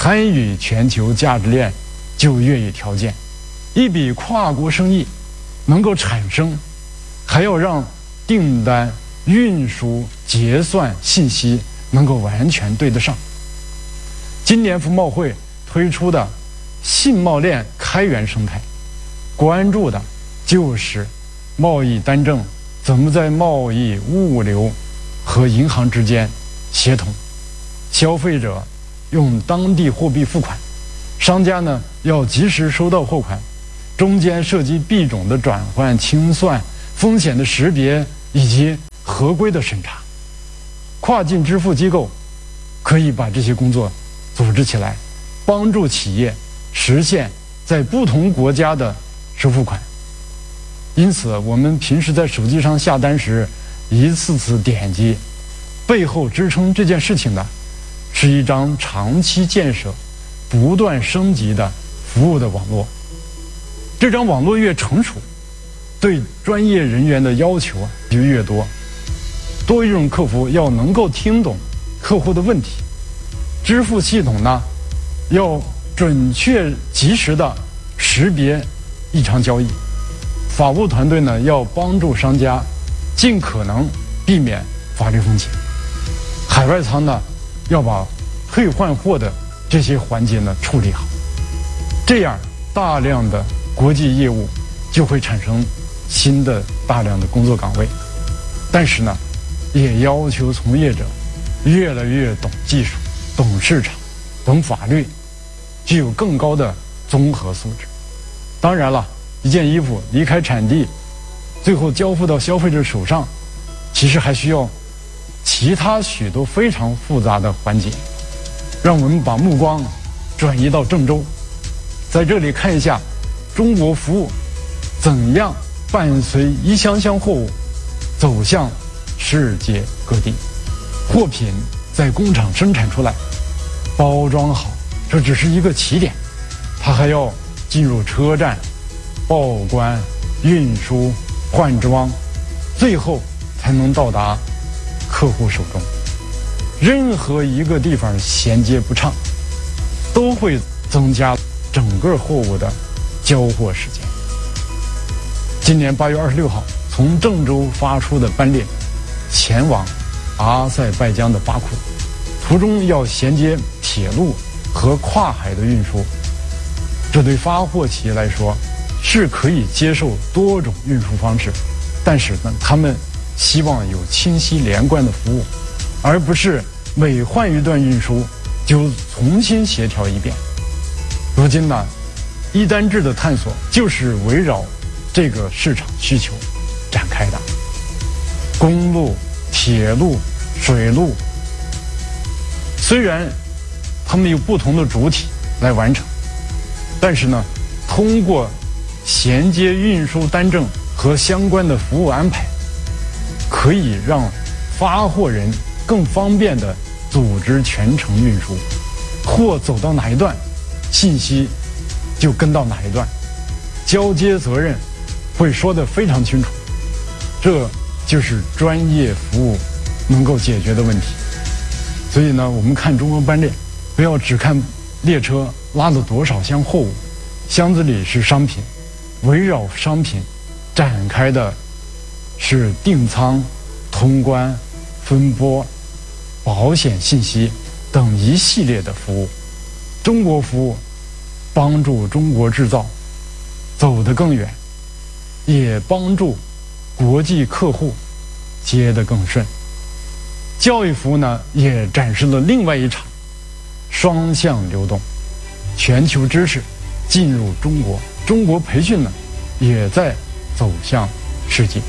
参与全球价值链就越有条件。一笔跨国生意能够产生，还要让订单、运输、结算信息能够完全对得上。今年服贸会推出的信贸链开源生态，关注的就是贸易单证怎么在贸易、物流和银行之间协同，消费者用当地货币付款，商家呢要及时收到货款，中间涉及币种的转换、清算、风险的识别以及合规的审查。跨境支付机构可以把这些工作组织起来，帮助企业实现在不同国家的收付款。因此我们平时在手机上下单时一次次点击，背后支撑这件事情的是一张长期建设、不断升级的服务的网络。这张网络越成熟，对专业人员的要求就越多。多运用客服要能够听懂客户的问题，支付系统呢要准确及时的识别异常交易，法务团队呢要帮助商家尽可能避免法律风险，海外仓呢要把退换货的这些环节呢处理好，这样大量的国际业务就会产生新的大量的工作岗位。但是呢也要求从业者越来越懂技术、懂市场、懂法律，具有更高的综合素质。当然了，一件衣服离开产地最后交付到消费者手上，其实还需要其他许多非常复杂的环节。让我们把目光转移到郑州，在这里看一下中国服务怎样伴随一箱箱货物走向世界各地。货品在工厂生产出来，包装好，这只是一个起点，它还要进入车站、报关、运输、换装，最后才能到达客户手中。任何一个地方衔接不畅，都会增加整个货物的交货时间。今年8月26号，从郑州发出的班列前往阿塞拜疆的巴库，途中要衔接铁路和跨海的运输。这对发货企业来说是可以接受多种运输方式，但是呢，他们希望有清晰连贯的服务，而不是每换一段运输就重新协调一遍。如今呢，一单制的探索就是围绕这个市场需求展开的。公路、铁路、水路，虽然它们有不同的主体来完成，但是呢，通过衔接运输单证和相关的服务安排，可以让发货人更方便地组织全程运输，货走到哪一段，信息就跟到哪一段，交接责任会说得非常清楚。这就是专业服务能够解决的问题。所以呢，我们看中国班列，不要只看列车拉了多少箱货物，箱子里是商品，围绕商品展开的是订仓、通关、分拨、保险信息等一系列的服务。中国服务帮助中国制造走得更远，也帮助国际客户接得更顺。教育服务呢，也展示了另外一场双向流动，全球知识进入中国，中国培训呢也在走向世界。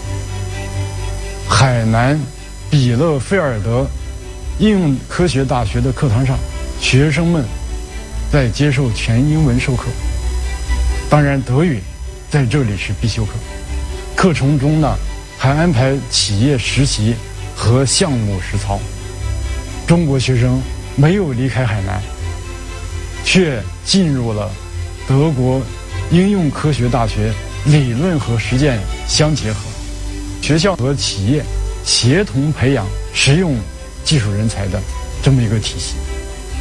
海南比勒菲尔德应用科学大学的课堂上，学生们在接受全英文授课，当然德语在这里是必修课。课程中呢，还安排企业实习和项目实操。中国学生没有离开海南，却进入了德国应用科学大学，理论和实践相结合，学校和企业协同培养实用技术人才的这么一个体系。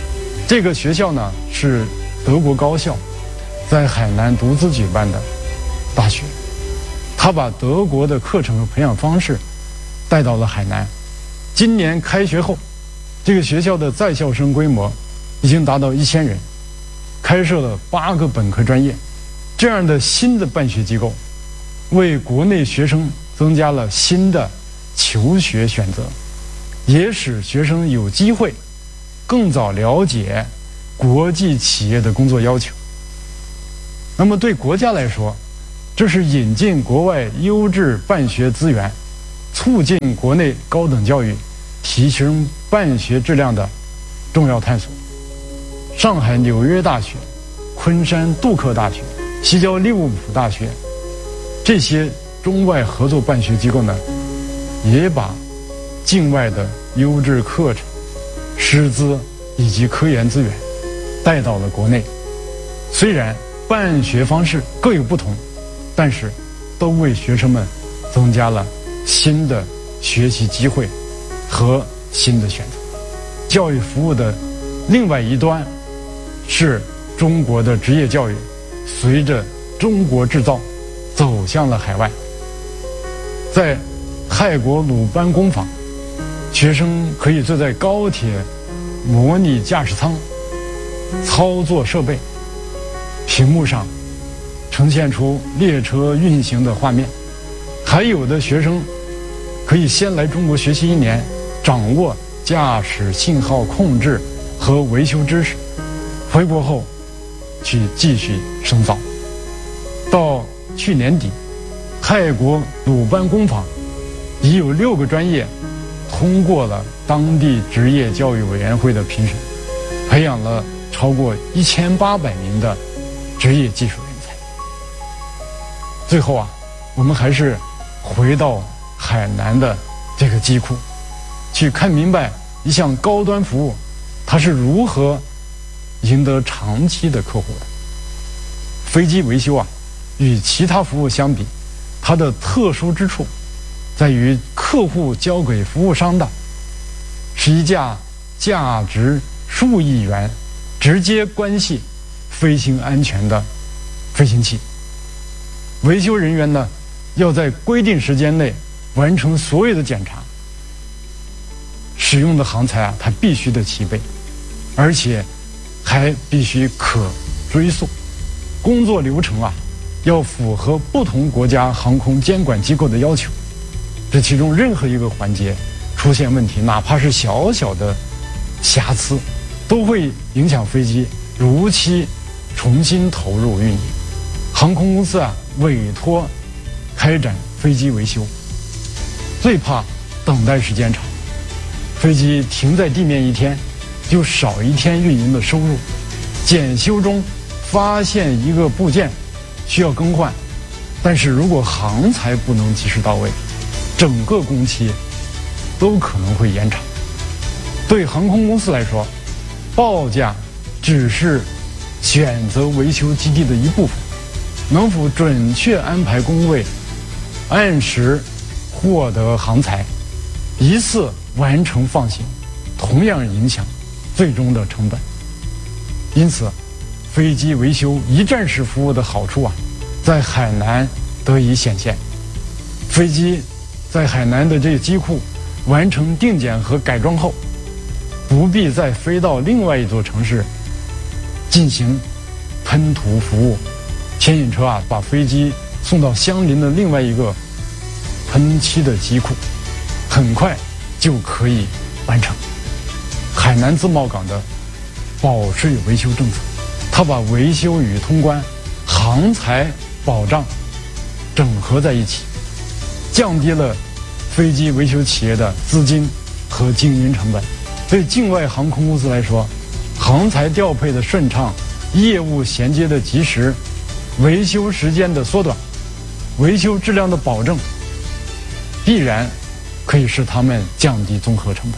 这个学校呢是德国高校在海南独自举办的大学，他把德国的课程和培养方式带到了海南。今年开学后，这个学校的在校生规模已经达到1000人，开设了8个本科专业。这样的新的办学机构，为国内学生增加了新的求学选择，也使学生有机会更早了解国际企业的工作要求。那么对国家来说，这是引进国外优质办学资源，促进国内高等教育，提升办学质量的重要探索。上海纽约大学、昆山杜克大学、西交利物浦大学，这些中外合作办学机构呢，也把境外的优质课程、师资以及科研资源带到了国内。虽然办学方式各有不同，但是都为学生们增加了新的学习机会和新的选择。教育服务的另外一端是中国的职业教育，随着中国制造走向了海外。在泰国鲁班工坊，学生可以坐在高铁模拟驾驶舱，操作设备，屏幕上呈现出列车运行的画面。还有的学生可以先来中国学习1年，掌握驾驶信号控制和维修知识，回国后去继续深造。到去年底，泰国鲁班工坊已有6个专业通过了当地职业教育委员会的评审，培养了超过1800名的职业技术人才。最后啊，我们还是回到海南的这个机库，去看明白一项高端服务它是如何赢得长期的客户的。飞机维修啊，与其他服务相比，它的特殊之处在于客户交给服务商的是一架价值数亿元、直接关系飞行安全的飞行器。维修人员呢，要在规定时间内完成所有的检查，使用的航材啊，它必须的齐备，而且还必须可追溯。工作流程啊，要符合不同国家航空监管机构的要求。这其中任何一个环节出现问题，哪怕是小小的瑕疵，都会影响飞机如期重新投入运营。航空公司啊，委托开展飞机维修，最怕等待时间长，飞机停在地面1天，就少1天运营的收入。检修中发现一个部件需要更换，但是如果航材不能及时到位，整个工期都可能会延长。对航空公司来说，报价只是选择维修基地的一部分，能否准确安排工位，按时获得航材，一次完成放行，同样影响最终的成本。因此，飞机维修一站式服务的好处啊，在海南得以显现。飞机在海南的这个机库完成定检和改装后，不必再飞到另外一座城市进行喷涂服务。牵引车啊，把飞机送到相邻的另外一个喷漆的机库，很快就可以完成。海南自贸港的保税维修政策，它把维修与通关、航材保障整合在一起，降低了飞机维修企业的资金和经营成本。对境外航空公司来说，航材调配的顺畅，业务衔接的及时，维修时间的缩短，维修质量的保证，必然可以使他们降低综合成本。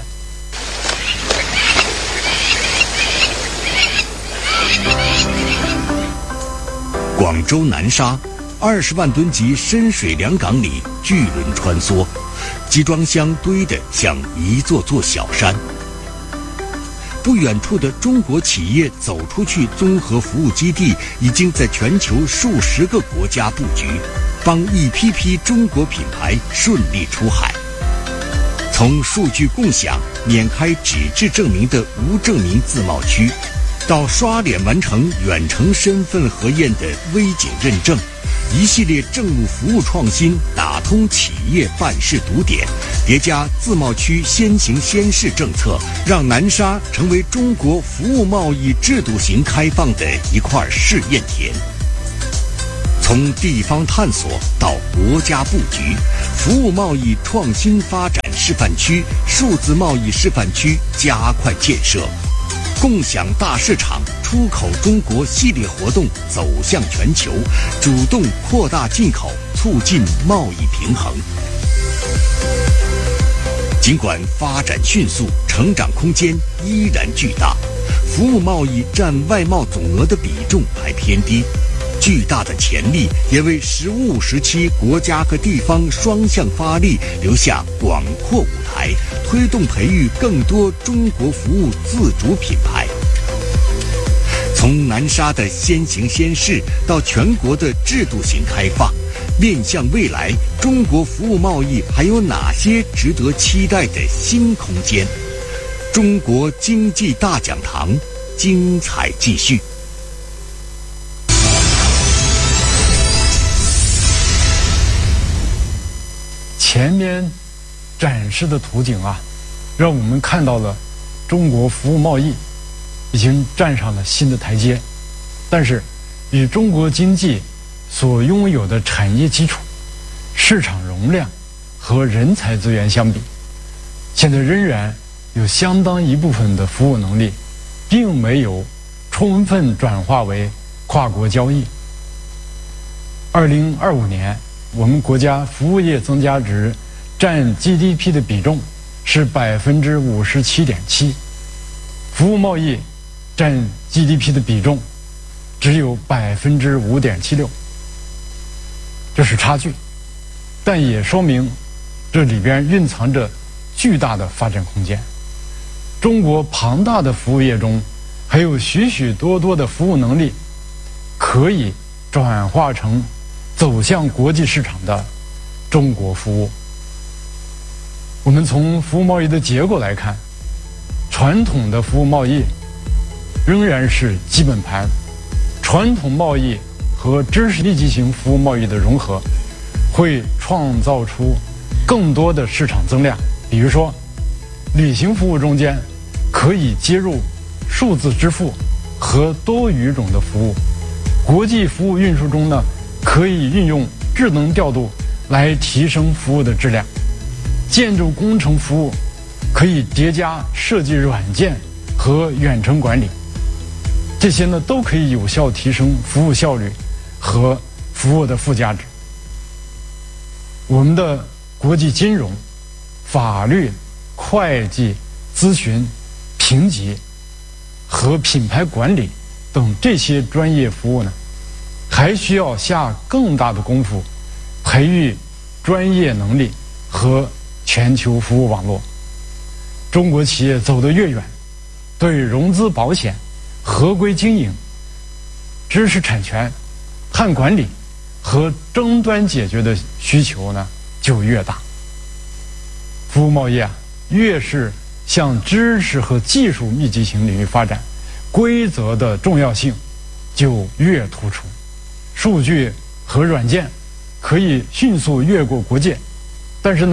广州南沙20万吨级深水良港里巨轮穿梭，集装箱堆得像一座座小山。 不远处的中国企业走出去综合服务基地已经在全球数十个国家布局，帮一批批中国品牌顺利出海。从数据共享免开纸质证明的无证明自贸区，到刷脸完成远程身份核验的微景认证，一系列政务服务创新打通企业办事堵点，叠加自贸区先行先试政策，让南沙成为中国服务贸易制度型开放的一块试验田。从地方探索到国家布局，服务贸易创新发展示范区、数字贸易示范区加快建设，共享大市场、出口中国系列活动走向全球，主动扩大进口，促进贸易平衡。尽管发展迅速，成长空间依然巨大，服务贸易占外贸总额的比重还偏低。巨大的潜力也为实务时期国家和地方双向发力留下广阔舞台，推动培育更多中国服务自主品牌。从南沙的先行先试到全国的制度型开放，面向未来，中国服务贸易还有哪些值得期待的新空间？中国经济大讲堂，精彩继续。 前面展示的图景啊，让我们看到了中国服务贸易已经站上了新的台阶，但是与中国经济所拥有的产业基础、市场容量和人才资源相比，现在仍然有相当一部分的服务能力并没有充分转化为跨国交易。2025年我们国家服务业增加值占 GDP 的比重是 57.7%， 服务贸易占 GDP 的比重只有 5.76%， 这是差距，但也说明这里边蕴藏着巨大的发展空间。中国庞大的服务业中还有许许多多的服务能力可以转化成走向国际市场的中国服务。我们从服务贸易的结构来看，传统的服务贸易仍然是基本盘，传统贸易和知识利基型服务贸易的融合，会创造出更多的市场增量。比如说，旅行服务中间可以接入数字支付和多语种的服务；国际服务运输中呢，可以运用智能调度来提升服务的质量；建筑工程服务可以叠加设计软件和远程管理，这些呢都可以有效提升服务效率和服务的附加值。我们的国际金融、法律、会计、咨询、评级和品牌管理等这些专业服务呢，还需要下更大的功夫，培育专业能力和全球服务网络。中国企业走得越远，对融资保险、合规经营、知识产权、碳管理和争端解决的需求呢就越大。服务贸易啊，越是向知识和技术密集型领域发展，规则的重要性就越突出。数据和软件可以迅速越过国界，但是呢